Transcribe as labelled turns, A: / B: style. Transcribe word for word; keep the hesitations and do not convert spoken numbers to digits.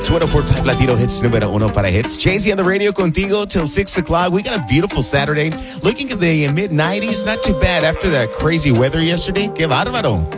A: It's one oh four point five Latino Hits número uno para hits. Chasey on the radio contigo till six o'clock. We got a beautiful Saturday. Looking at the mid nineties, not too bad after that crazy weather yesterday. Que bárbaro.